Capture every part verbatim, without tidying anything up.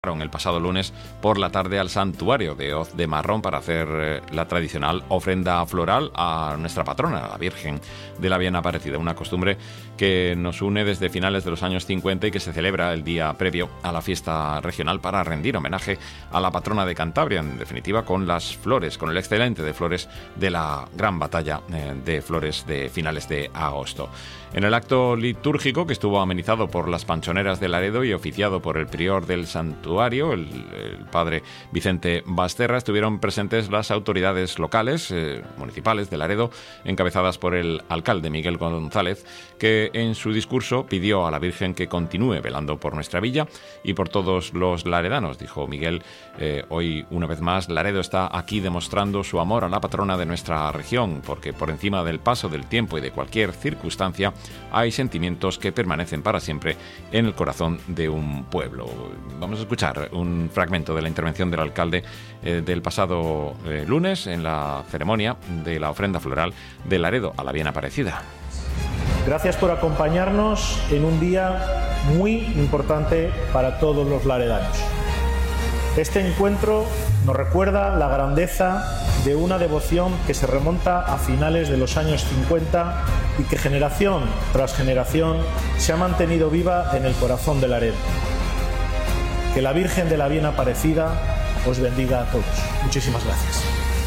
el pasado lunes por la tarde al santuario de Hoz de Marrón para hacer eh, la tradicional ofrenda floral a nuestra patrona, la Virgen de la Bien Aparecida, una costumbre que nos une desde finales de los años cincuenta y que se celebra el día previo a la fiesta regional para rendir homenaje a la patrona de Cantabria, en definitiva con las flores, con el excelente de flores de la gran batalla eh, de flores de finales de agosto. En el acto litúrgico, que estuvo amenizado por las panchoneras de Laredo y oficiado por el prior del santuario, el, el padre Vicente Basterra, estuvieron presentes las autoridades locales, eh, municipales de Laredo, encabezadas por el alcalde Miguel González, que en su discurso pidió a la Virgen que continúe velando por nuestra villa y por todos los laredanos. Dijo Miguel, eh, hoy una vez más Laredo está aquí demostrando su amor a la patrona de nuestra región, porque por encima del paso del tiempo y de cualquier circunstancia, hay sentimientos que permanecen para siempre en el corazón de un pueblo. Vamos a escuchar un fragmento de la intervención del alcalde eh, del pasado eh, lunes en la ceremonia de la ofrenda floral de Laredo a la Bien Aparecida. Gracias por acompañarnos en un día muy importante para todos los laredanos. Este encuentro nos recuerda la grandeza de una devoción que se remonta a finales de los años cincuenta y que generación tras generación se ha mantenido viva en el corazón de Laredo. Que la Virgen de la Bien Aparecida os bendiga a todos. Muchísimas gracias.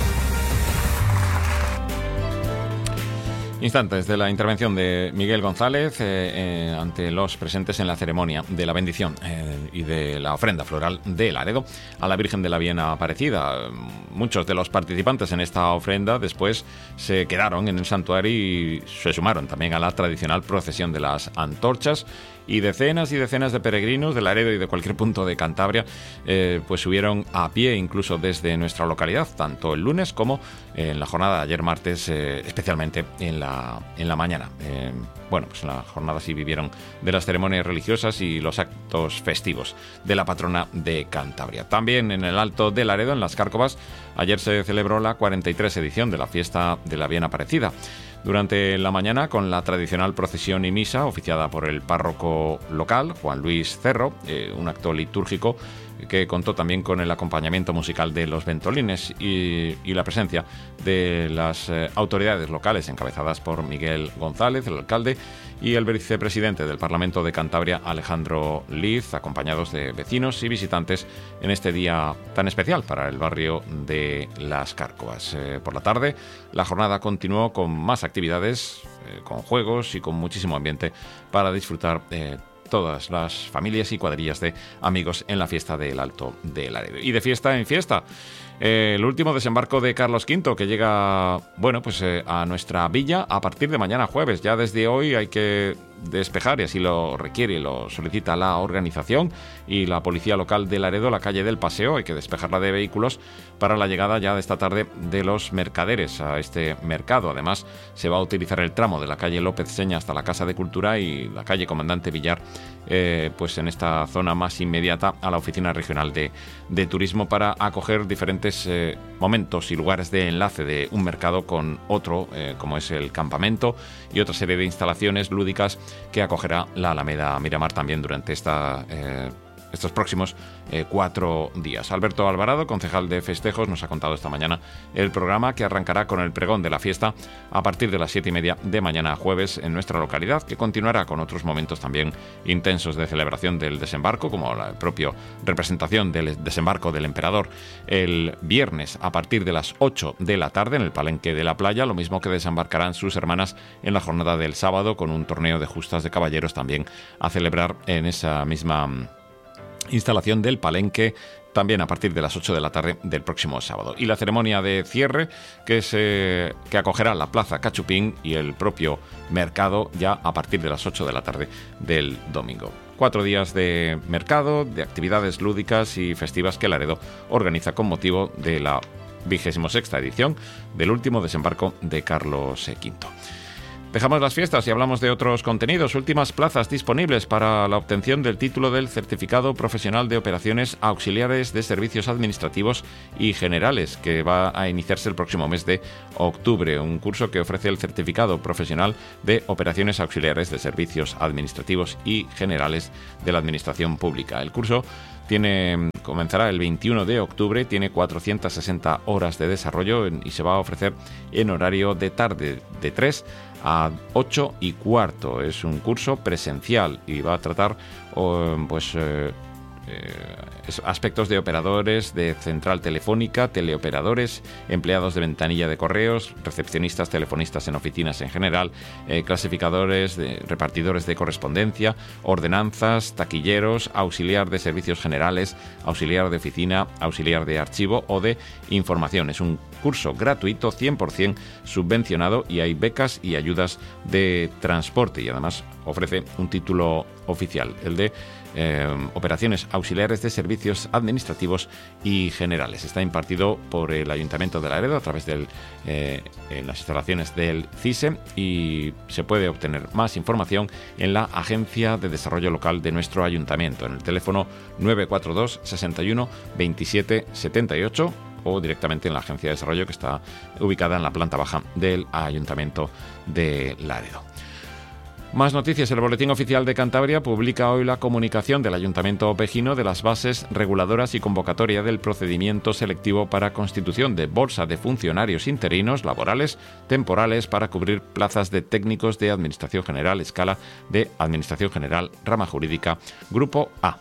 Instantes de la intervención de Miguel González eh, eh, ante los presentes en la ceremonia de la bendición eh, y de la ofrenda floral de Laredo a la Virgen de la Bien Aparecida. Muchos de los participantes en esta ofrenda después se quedaron en el santuario y se sumaron también a la tradicional procesión de las antorchas, y decenas y decenas de peregrinos de Laredo y de cualquier punto de Cantabria eh, pues subieron a pie incluso desde nuestra localidad, tanto el lunes como en la jornada de ayer martes, eh, especialmente en la, en la mañana. Eh, bueno, pues en la jornada sí vivieron de las ceremonias religiosas y los actos festivos de la patrona de Cantabria. También en el Alto de Laredo, en Las Cárcovas, ayer se celebró la cuarenta y tres edición de la fiesta de la Bien Aparecida. Durante la mañana, con la tradicional procesión y misa oficiada por el párroco local, Juan Luis Cerro, eh, un acto litúrgico que contó también con el acompañamiento musical de los Ventolines y, y la presencia de las eh, autoridades locales encabezadas por Miguel González, el alcalde, y el vicepresidente del Parlamento de Cantabria, Alejandro Liz, acompañados de vecinos y visitantes en este día tan especial para el barrio de Las Cárcovas. Eh, por la tarde, la jornada continuó con más actividades, eh, con juegos y con muchísimo ambiente para disfrutar eh, todas las familias y cuadrillas de amigos en la fiesta del Alto de Laredo. Y de fiesta en fiesta, eh, el último desembarco de Carlos quinto, que llega, bueno, pues eh, a nuestra villa a partir de mañana jueves. Ya desde hoy hay que despejar, y así lo requiere y lo solicita la organización y la policía local de Laredo, la calle del Paseo. Hay que despejarla de vehículos para la llegada ya de esta tarde de los mercaderes a este mercado. Además, se va a utilizar el tramo de la calle López Seña hasta la Casa de Cultura y la calle Comandante Villar, eh, pues en esta zona más inmediata a la Oficina Regional de, de Turismo, para acoger diferentes eh, momentos y lugares de enlace de un mercado con otro, eh, como es el campamento y otra serie de instalaciones lúdicas que acogerá la Alameda Miramar también durante esta, eh, estos próximos eh, cuatro días. Alberto Alvarado, concejal de festejos, nos ha contado esta mañana el programa, que arrancará con el pregón de la fiesta a partir de las siete y media de mañana jueves en nuestra localidad, que continuará con otros momentos también intensos de celebración del desembarco, como la propia representación del desembarco del emperador el viernes a partir de las ocho de la tarde en el Palenque de la Playa, lo mismo que desembarcarán sus hermanas en la jornada del sábado con un torneo de justas de caballeros también a celebrar en esa misma instalación del Palenque, también a partir de las ocho de la tarde del próximo sábado. Y la ceremonia de cierre que, se, que acogerá la Plaza Cachupín y el propio mercado ya a partir de las ocho de la tarde del domingo. Cuatro días de mercado, de actividades lúdicas y festivas que Laredo organiza con motivo de la vigésima sexta edición del último desembarco de Carlos quinto. Dejamos las fiestas y hablamos de otros contenidos. Últimas plazas disponibles para la obtención del título del Certificado Profesional de Operaciones Auxiliares de Servicios Administrativos y Generales, que va a iniciarse el próximo mes de octubre. Un curso que ofrece el Certificado Profesional de Operaciones Auxiliares de Servicios Administrativos y Generales de la Administración Pública. El curso Tiene, comenzará el veintiuno de octubre, tiene cuatrocientas sesenta horas de desarrollo y se va a ofrecer en horario de tarde, de tres a ocho y cuarto. Es un curso presencial y va a tratar pues eh, Eh, aspectos de operadores de central telefónica, teleoperadores, empleados de ventanilla de correos, recepcionistas, telefonistas en oficinas en general, eh, clasificadores, de, repartidores de correspondencia, ordenanzas, taquilleros, auxiliar de servicios generales, auxiliar de oficina, auxiliar de archivo o de información. Es un curso gratuito, cien por ciento subvencionado, y hay becas y ayudas de transporte, y además ofrece un título oficial, el de Eh, operaciones auxiliares de servicios administrativos y generales. Está impartido por el Ayuntamiento de Laredo a través de eh, las instalaciones del CISE, y se puede obtener más información en la Agencia de Desarrollo Local de nuestro Ayuntamiento, en el teléfono nueve cuatro dos, sesenta y uno, veintisiete setenta y ocho, o directamente en la Agencia de Desarrollo, que está ubicada en la planta baja del Ayuntamiento de Laredo. Más noticias. El Boletín Oficial de Cantabria publica hoy la comunicación del Ayuntamiento Opejino de las bases reguladoras y convocatoria del procedimiento selectivo para constitución de bolsa de funcionarios interinos laborales temporales para cubrir plazas de técnicos de Administración General, escala de Administración General, rama jurídica, Grupo A.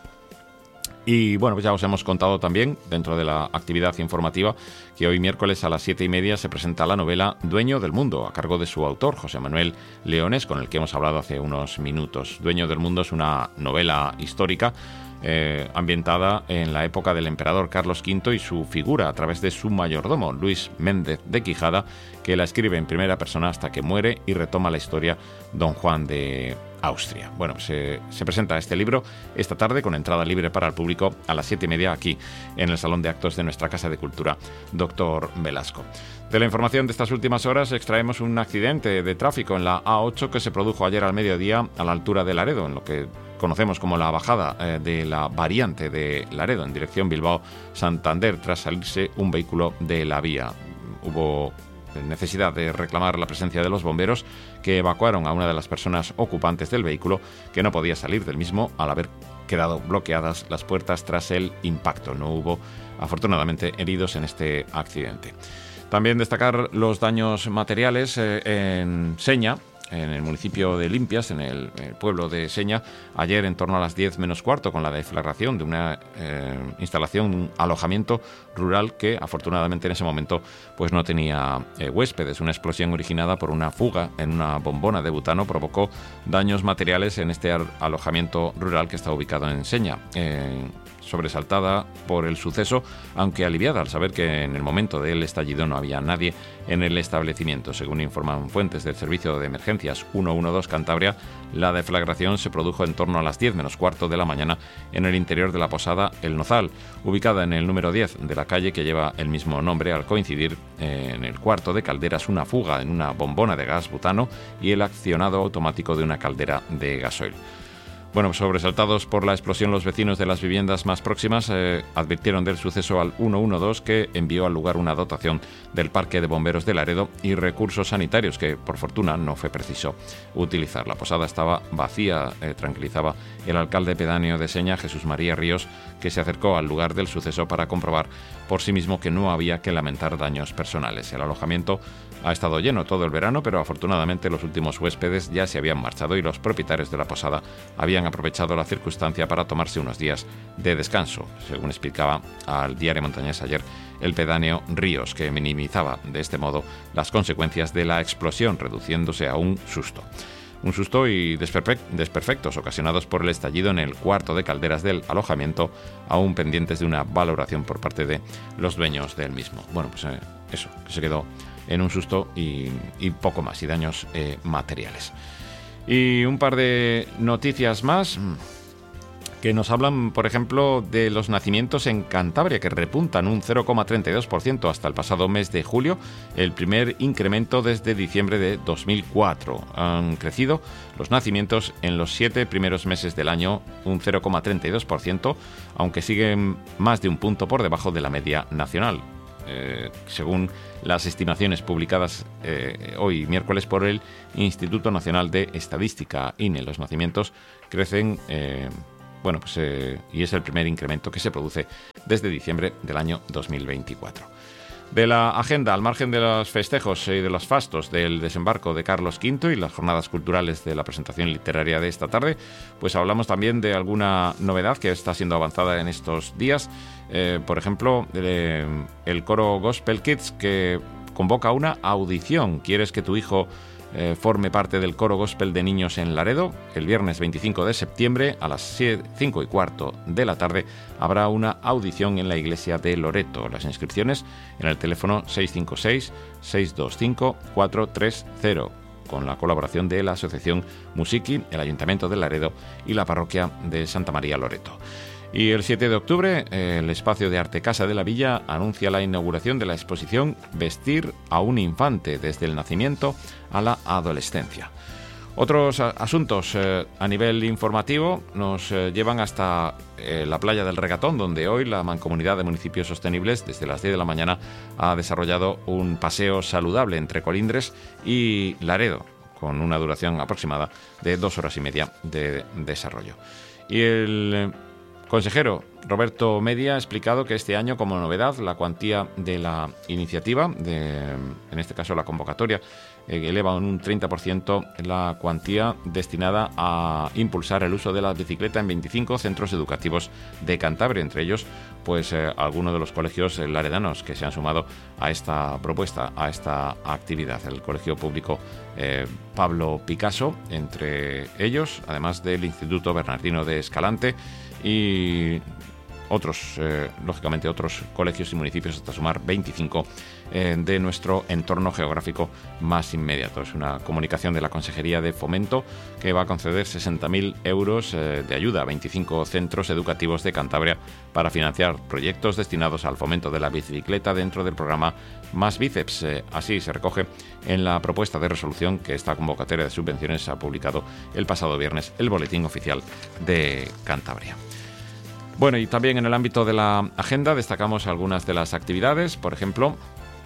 Y bueno, pues ya os hemos contado también, dentro de la actividad informativa, que hoy miércoles a las siete y media se presenta la novela Dueño del Mundo, a cargo de su autor, José Manuel Leones, con el que hemos hablado hace unos minutos. Dueño del Mundo es una novela histórica eh, ambientada en la época del emperador Carlos quinto y su figura a través de su mayordomo, Luis Méndez de Quijada, que la escribe en primera persona hasta que muere y retoma la historia don Juan de Austria. Bueno, se, se presenta este libro esta tarde con entrada libre para el público a las siete y media aquí en el Salón de Actos de nuestra Casa de Cultura Doctor Velasco. De la información de estas últimas horas extraemos un accidente de tráfico en la A ocho que se produjo ayer al mediodía a la altura de Laredo, en lo que conocemos como la bajada eh, de la variante de Laredo en dirección Bilbao-Santander, tras salirse un vehículo de la vía. Hubo necesidad de reclamar la presencia de los bomberos, que evacuaron a una de las personas ocupantes del vehículo, que no podía salir del mismo al haber quedado bloqueadas las puertas tras el impacto. No hubo, afortunadamente, heridos en este accidente. También destacar los daños materiales eh, en Seña, en el municipio de Limpias, en el, el pueblo de Seña, ayer en torno a las diez menos cuarto, con la deflagración de una eh, instalación, un alojamiento rural que afortunadamente en ese momento pues no tenía eh, huéspedes. Una explosión originada por una fuga en una bombona de butano provocó daños materiales en este alojamiento rural que está ubicado en Seña. Eh, sobresaltada por el suceso, aunque aliviada al saber que en el momento del estallido no había nadie en el establecimiento. Según informan fuentes del Servicio de Emergencias ciento doce Cantabria, la deflagración se produjo en torno a las diez menos cuarto de la mañana en el interior de la posada El Nozal, ubicada en el número diez de la calle que lleva el mismo nombre, al coincidir eh, en el cuarto de calderas una fuga en una bombona de gas butano y el accionado automático de una caldera de gasoil. Bueno, sobresaltados por la explosión, los vecinos de las viviendas más próximas eh, advirtieron del suceso al ciento doce, que envió al lugar una dotación del Parque de Bomberos de Laredo y recursos sanitarios que, por fortuna, no fue preciso utilizar. La posada estaba vacía, eh, tranquilizaba el alcalde pedáneo de Seña, Jesús María Ríos, que se acercó al lugar del suceso para comprobar por sí mismo que no había que lamentar daños personales. El alojamiento ha estado lleno todo el verano, pero afortunadamente los últimos huéspedes ya se habían marchado y los propietarios de la posada habían aprovechado la circunstancia para tomarse unos días de descanso, según explicaba al Diario Montañés ayer el pedáneo Ríos, que minimizaba de este modo las consecuencias de la explosión, reduciéndose a un susto. Un susto y desperfectos ocasionados por el estallido en el cuarto de calderas del alojamiento, aún pendientes de una valoración por parte de los dueños del mismo. Bueno, pues eh, eso, que se quedó en un susto y, y poco más, y daños eh, materiales. Y un par de noticias más que nos hablan, por ejemplo, de los nacimientos en Cantabria, que repuntan un cero coma treinta y dos por ciento hasta el pasado mes de julio, el primer incremento desde diciembre de dos mil cuatro. Han crecido los nacimientos en los siete primeros meses del año un cero coma treinta y dos por ciento, aunque siguen más de un punto por debajo de la media nacional. Eh, según las estimaciones publicadas eh, hoy miércoles por el Instituto Nacional de Estadística, I N E, los nacimientos crecen, eh, bueno, pues eh, y es el primer incremento que se produce desde diciembre del año dos mil veinticuatro. De la agenda, al margen de los festejos y de los fastos del desembarco de Carlos quinto y las jornadas culturales de la presentación literaria de esta tarde, pues hablamos también de alguna novedad que está siendo avanzada en estos días. Eh, por ejemplo, eh, el coro Gospel Kids, que convoca una audición. ¿Quieres que tu hijo eh, forme parte del coro gospel de niños en Laredo? El viernes veinticinco de septiembre a las cinco y cuarto de la tarde habrá una audición en la iglesia de Loreto. Las inscripciones en el teléfono seis cinco seis, seis dos cinco, cuatro tres cero, con la colaboración de la Asociación Musiqui, el Ayuntamiento de Laredo y la Parroquia de Santa María Loreto. Y el siete de octubre, el Espacio de Arte Casa de la Villa anuncia la inauguración de la exposición Vestir a un infante desde el nacimiento a la adolescencia. Otros asuntos eh, a nivel informativo nos eh, llevan hasta eh, la playa del Regatón, donde hoy la Mancomunidad de Municipios Sostenibles, desde las diez de la mañana, ha desarrollado un paseo saludable entre Colindres y Laredo, con una duración aproximada de dos horas y media de desarrollo. Y el consejero Roberto Media ha explicado que este año, como novedad, la cuantía de la iniciativa, de, en este caso la convocatoria, eh, eleva en un treinta por ciento la cuantía destinada a impulsar el uso de la bicicleta en veinticinco centros educativos de Cantabria, entre ellos pues eh, algunos de los colegios laredanos que se han sumado a esta propuesta, a esta actividad. El Colegio Público eh, Pablo Picasso, entre ellos, además del Instituto Bernardino de Escalante, y otros, eh, lógicamente, otros colegios y municipios, hasta sumar veinticinco eh, de nuestro entorno geográfico más inmediato. Es una comunicación de la Consejería de Fomento que va a conceder sesenta mil euros eh, de ayuda a veinticinco centros educativos de Cantabria para financiar proyectos destinados al fomento de la bicicleta dentro del programa Más Bíceps. Eh, así se recoge en la propuesta de resolución que esta convocatoria de subvenciones ha publicado el pasado viernes el Boletín Oficial de Cantabria. Bueno, y también en el ámbito de la agenda destacamos algunas de las actividades. Por ejemplo,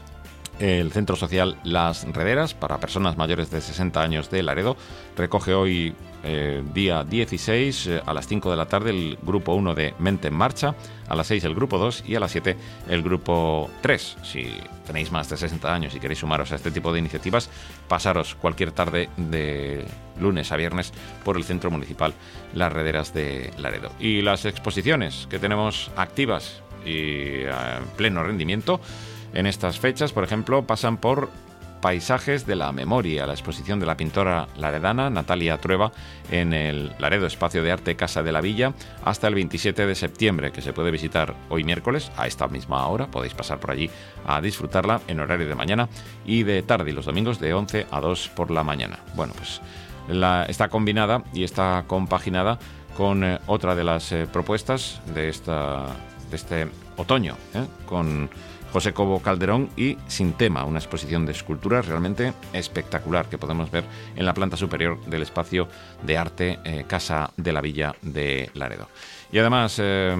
el Centro Social Las Rederas, para personas mayores de sesenta años de Laredo, recoge hoy, eh, día dieciséis, eh, a las cinco de la tarde, el grupo uno de Mente en Marcha, a las seis el grupo dos y a las siete el grupo tres. Si tenéis más de sesenta años y queréis sumaros a este tipo de iniciativas, pasaros cualquier tarde de lunes a viernes por el Centro Municipal Las Rederas de Laredo. Y las exposiciones que tenemos activas y a pleno rendimiento en estas fechas, por ejemplo, pasan por Paisajes de la Memoria, la exposición de la pintora laredana Natalia Trueba en el Laredo Espacio de Arte Casa de la Villa hasta el veintisiete de septiembre, que se puede visitar hoy miércoles a esta misma hora. Podéis pasar por allí a disfrutarla en horario de mañana y de tarde, y los domingos de once a dos por la mañana. Bueno, pues la, está combinada y está compaginada con eh, otra de las eh, propuestas de, esta, de este otoño, eh, con José Cobo Calderón y Sin Tema, una exposición de esculturas realmente espectacular que podemos ver en la planta superior del espacio de arte eh, Casa de la Villa de Laredo. Y además, eh,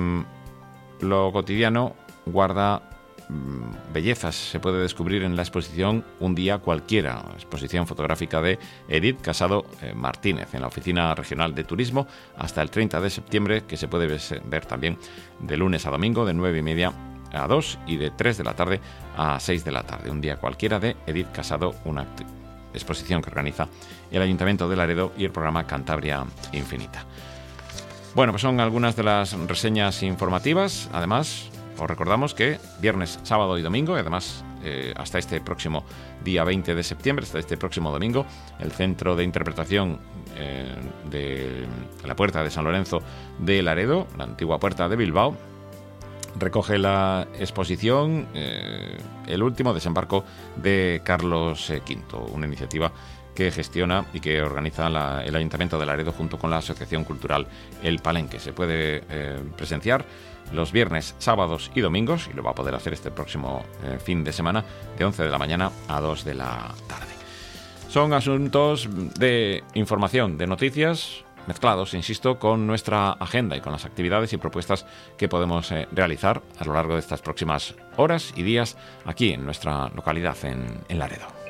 lo cotidiano guarda mm, bellezas. Se puede descubrir en la exposición Un Día Cualquiera, exposición fotográfica de Edith Casado eh, Martínez, en la Oficina Regional de Turismo hasta el treinta de septiembre, que se puede ver, ver también de lunes a domingo de nueve y media a dos y de tres de la tarde a seis de la tarde. Un Día Cualquiera de Edith Casado, una exposición que organiza el Ayuntamiento de Laredo y el programa Cantabria Infinita. Bueno, pues son algunas de las reseñas informativas. Además, os recordamos que viernes, sábado y domingo, y además eh, hasta este próximo día veinte de septiembre, hasta este próximo domingo, el Centro de Interpretación eh, de la Puerta de San Lorenzo de Laredo, la antigua Puerta de Bilbao, recoge la exposición eh, El último desembarco de Carlos quinto, una iniciativa que gestiona y que organiza la, el Ayuntamiento de Laredo junto con la Asociación Cultural El Palenque. Se puede eh, presenciar los viernes, sábados y domingos, y lo va a poder hacer este próximo eh, fin de semana, de once de la mañana a dos de la tarde. Son asuntos de información, de noticias, mezclados, insisto, con nuestra agenda y con las actividades y propuestas que podemos eh, realizar a lo largo de estas próximas horas y días aquí en nuestra localidad, en, en Laredo.